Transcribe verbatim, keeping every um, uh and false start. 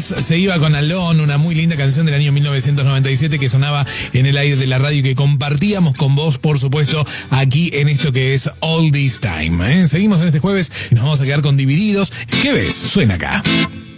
Days se iba con Alone, una muy linda canción del año mil novecientos noventa y siete que sonaba en el aire de la radio y que compartíamos con vos, por supuesto, aquí en esto que es All This Time. ¿eh? Seguimos en este jueves y nos vamos a quedar con Divididos. ¿Qué ves? Suena acá.